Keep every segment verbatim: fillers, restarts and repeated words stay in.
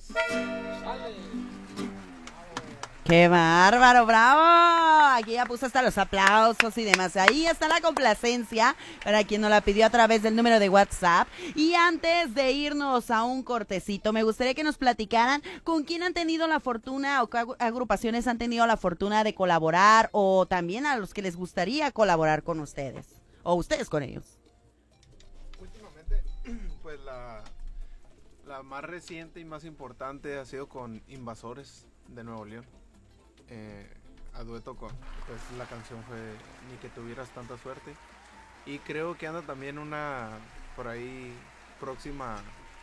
Sale. ¡Qué bárbaro, bravo! Aquí ya puso hasta los aplausos y demás. Ahí está la complacencia para quien nos la pidió a través del número de WhatsApp. Y antes de irnos a un cortecito, me gustaría que nos platicaran con quién han tenido la fortuna o qué agrupaciones han tenido la fortuna de colaborar o también a los que les gustaría colaborar con ustedes o ustedes con ellos. Últimamente, pues la, la más reciente y más importante ha sido con Invasores de Nuevo León. Eh, a dueto con, pues la canción fue Ni que tuvieras tanta suerte, y creo que anda también una por ahí próxima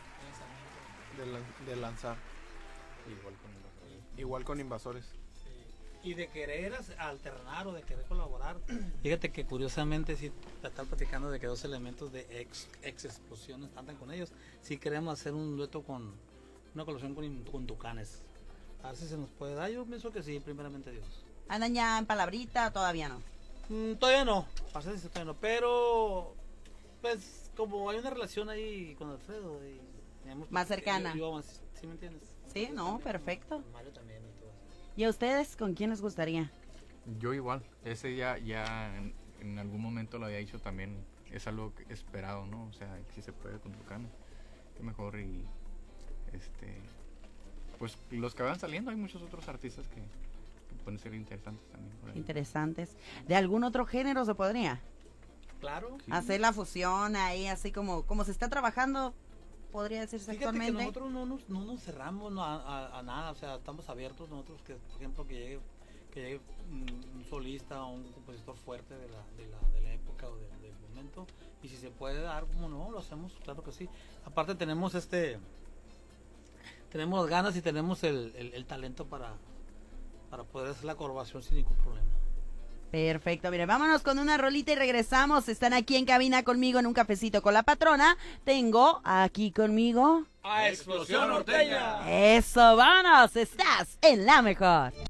de, lan- de lanzar, Igual con Invasores. igual con Invasores. Y de querer as- alternar o de querer colaborar. Fíjate que curiosamente sí estar platicando de que dos elementos de ex, ex explosiones cantan con ellos. Sí queremos hacer un dueto con una colaboración con, con Tucanes. A ver si se nos puede dar. Yo pienso que sí, primeramente Dios. ¿Andan ya en palabrita? Todavía no. Mm, todavía no, para ser sincero, todavía no, pero pues como hay una relación ahí con Alfredo y, digamos, Más cercana. yo- yo más- ¿sí me entiendes? Sí, no, perfecto. Mario también y todo eso. ¿Y a ustedes con quién les gustaría? Yo igual, ese ya, ya en, en algún momento lo había dicho también, es algo que- esperado, ¿no? O sea, si se puede con Tucanes, qué mejor. Y este, pues los que van saliendo, hay muchos otros artistas que, que pueden ser interesantes también por ahí. Interesantes. ¿De algún otro género se podría? Claro. Sí. Hacer la fusión ahí, así como, como se está trabajando, podría decirse Fíjate que actualmente. nosotros no nos, no nos cerramos no, a, a- a nada, o sea, estamos abiertos nosotros que, por ejemplo, que llegue, que llegue mm, un solista o un compositor fuerte de la, de la, de la época o de- del momento, y si se puede dar, como no, lo hacemos, claro que sí. Aparte tenemos este, tenemos ganas y tenemos el, el, el talento para, para poder hacer la colaboración sin ningún problema. Perfecto, mire, vámonos con una rolita y regresamos. Están aquí en cabina conmigo en un cafecito con la patrona. Tengo aquí conmigo. ¡A Explosión Norteña! Eso, vámonos, estás en la mejor.